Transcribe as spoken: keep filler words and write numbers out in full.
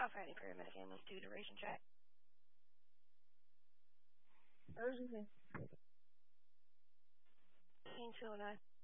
Alpha Heading Paramedic Ambulance two, duration check. Urgency. fifteen two oh nine.